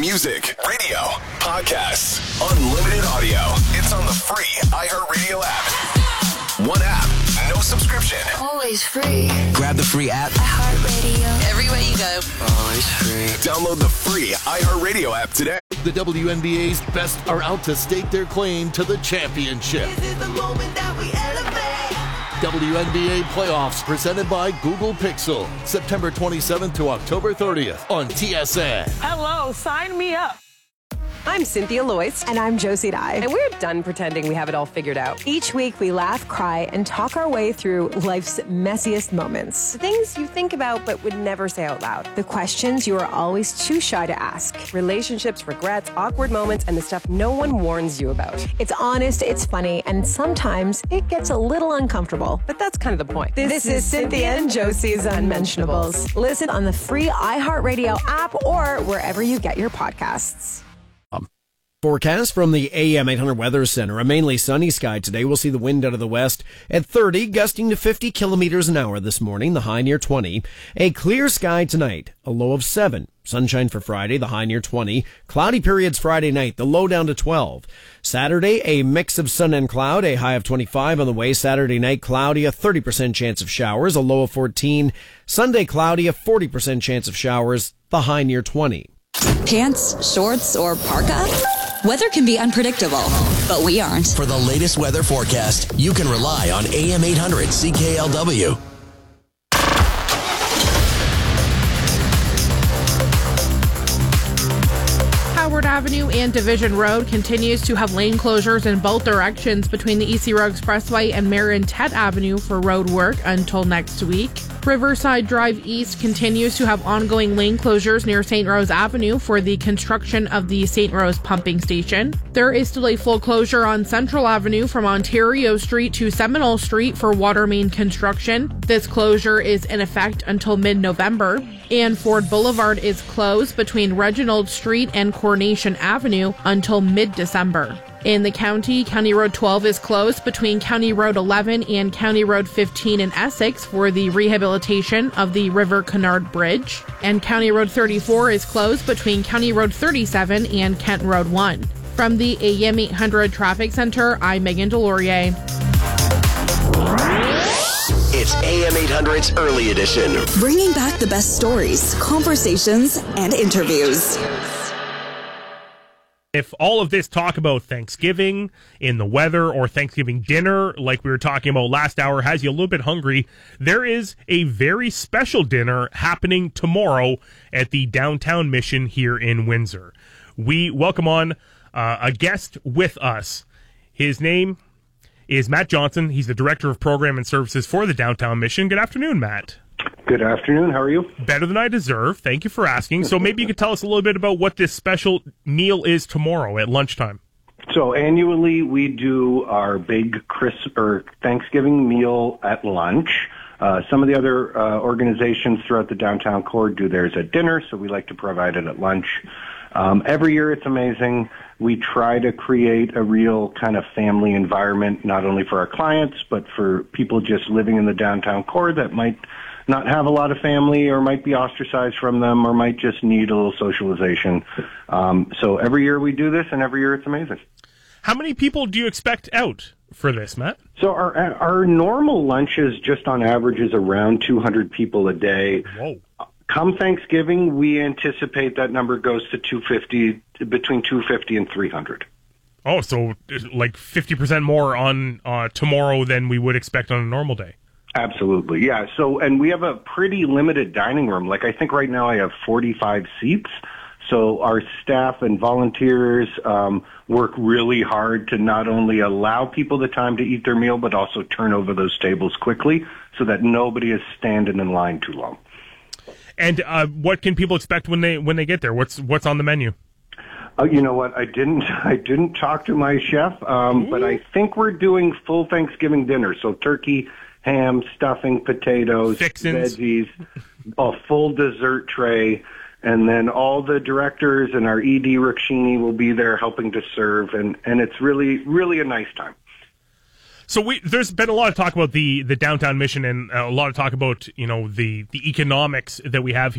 Music, radio, podcasts, unlimited audio. It's on the free iHeartRadio app. One app, no subscription. Always free. Grab the free app. iHeartRadio. Everywhere you go. Always free. Download the free iHeartRadio app today. The WNBA's best are out to stake their claim to the championship. This is the moment that we elevate. WNBA playoffs presented by Google Pixel. September 27th to October 30th on TSN. Hello, sign me up. I'm Cynthia Loyce. And I'm Josie Dye. And we're done pretending we have it all figured out. Each week we laugh, cry, and talk our way through life's messiest moments. The things you think about but would never say out loud. The questions you are always too shy to ask. Relationships, regrets, awkward moments, and the stuff no one warns you about. It's honest, it's funny, and sometimes it gets a little uncomfortable. But that's kind of the point. This is Cynthia and Josie's Unmentionables. Listen on the free iHeartRadio app or wherever you get your podcasts. Forecast from the AM 800 Weather Center. A mainly sunny sky today. We'll see the wind out of the west at 30, gusting to 50 kilometers an hour this morning, the high near 20. A clear sky tonight, a low of 7. Sunshine for Friday, the high near 20. Cloudy periods Friday night, the low down to 12. Saturday, a mix of sun and cloud, a high of 25 on the way. Saturday night, cloudy, a 30% chance of showers, a low of 14. Sunday, cloudy, a 40% chance of showers, the high near 20. Pants, shorts, or parka? Weather can be unpredictable, but we aren't. For the latest weather forecast, you can rely on AM 800 CKLW. Howard Avenue and Division Road continues to have lane closures in both directions between the EC Road Expressway and Marion Tet Avenue for road work until next week. Riverside Drive East continues to have ongoing lane closures near St. Rose Avenue for the construction of the St. Rose pumping station. There is still a full closure on Central Avenue from Ontario Street to Seminole Street for water main construction. This closure is in effect until mid-November. And Ford Boulevard is closed between Reginald Street and Coronation Avenue until mid-December. In the county, County Road 12 is closed between County Road 11 and County Road 15 in Essex for the rehabilitation of the River Kennard Bridge. And County Road 34 is closed between County Road 37 and Kent Road 1. From the AM 800 Traffic Center, I'm Megan Delorier. It's AM 800's Early Edition. Bringing back the best stories, conversations, and interviews. If all of this talk about Thanksgiving in the weather or Thanksgiving dinner, like we were talking about last hour, has you a little bit hungry, there is a very special dinner happening tomorrow at the Downtown Mission here in Windsor. We welcome on a guest with us. His name is Matt Johnson. He's the Director of Program and Services for the Downtown Mission. Good afternoon, Matt. Good afternoon. How are you? Better than I deserve. Thank you for asking. So maybe you could tell us a little bit about what this special meal is tomorrow at lunchtime. So annually we do our big Thanksgiving meal at lunch. Some of the other organizations throughout the downtown core do theirs at dinner, so we like to provide it at lunch. Every year it's amazing. We try to create a real kind of family environment, not only for our clients, but for people just living in the downtown core that might not have a lot of family or might be ostracized from them or might just need a little socialization. So every year we do this, and every year it's amazing. How many people do you expect out for this, Matt? So our normal lunches just on average is around 200 people a day. Whoa. Come Thanksgiving, we anticipate that number goes to 250, between 250 and 300. Oh, so like 50% more on tomorrow than we would expect on a normal day. Absolutely, yeah. So, and we have a pretty limited dining room. Like, I think right now I have 45 seats. So our staff and volunteers work really hard to not only allow people the time to eat their meal, but also turn over those tables quickly so that nobody is standing in line too long. And what can people expect when they get there? What's on the menu? You know what? I didn't talk to my chef, but I think we're doing full Thanksgiving dinner. So turkey, ham, stuffing, potatoes, fixins, veggies, a full dessert tray, and then all the directors and our ED Rukshini will be there helping to serve, and it's really, really a nice time. So there's been a lot of talk about the downtown mission and a lot of talk about, the economics that we have